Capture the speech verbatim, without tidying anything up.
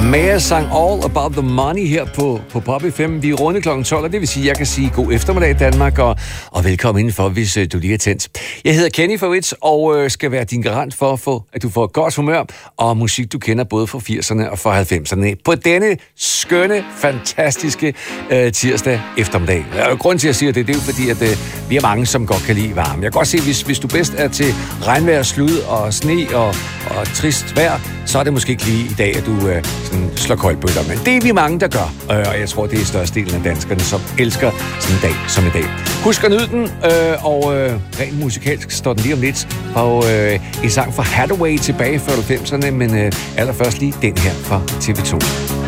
Maya sang All About The Money her på, på Pop F M. Vi er runde klokken tolv, og det vil sige, at jeg kan sige god eftermiddag Danmark, og, og velkommen indenfor, hvis uh, du lige er tændt. Jeg hedder Kenny Fawitz, og uh, skal være din garant for, for, at du får godt humør og musik, du kender både fra firserne og fra halvfemserne. På denne skønne, fantastiske uh, tirsdag eftermiddag. Og grunden til, at jeg siger det, det er jo fordi, at uh, vi er mange, som godt kan lide varme. Jeg kan godt se, hvis, hvis du bedst er til regnvejr, slud og sne og, og trist vejr, så er det måske ikke lige i dag, at du uh, sådan slår koldbøtter. Men det er vi mange, der gør. Uh, og jeg tror, det er størstedelen af danskerne, som elsker sådan en dag som i dag. Husk at nyde den, uh, og uh, rent musikalsk står den lige om lidt. Og uh, en sang fra Hathaway tilbage fra halvfemserne, men uh, allerførst lige den her fra T V to.